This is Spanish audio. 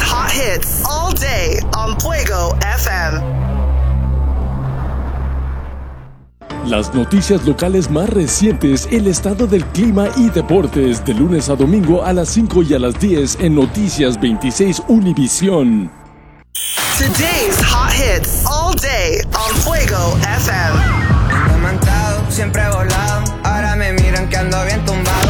hot hits all day on Fuego FM. Las noticias locales más recientes, el estado del clima y deportes, de lunes a domingo a las 5 y a las 10 en Noticias 26 Univisión. Today's hot hits all day on Fuego FM. Ando mantado, siempre volado. Ahora me miran que ando bien tumbado.